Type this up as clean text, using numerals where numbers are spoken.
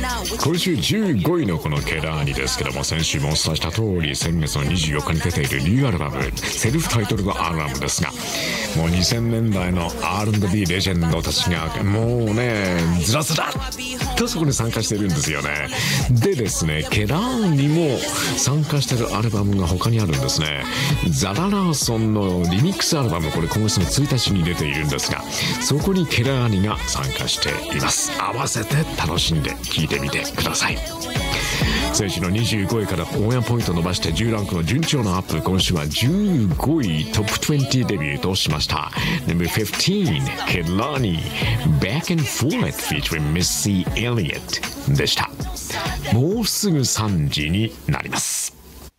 今週15位のこのケラーニですけども、先週もお伝えした通り先月の24日に出ているニューアルバム、セルフタイトルのアルバムですが、もう2000年代の R&B レジェンドたちがもうねずらずらっとそこに参加してるんですよね。でですね、ケラーニも参加してるアルバムが他にあるんですね。ザラ・ラーソンのリミックスアルバム、これ今月の1日に出ているんですが、そこにケラーニが参加しています。合わせて楽しんで聴いてみてください。先週の25位から応援ポイント伸ばして10ランクの順調なアップ、今週は15位トップ20デビューとしました。 No.15 ケラーニ Back and Forth featuring Missy Elliott でした。もうすぐ3時になります。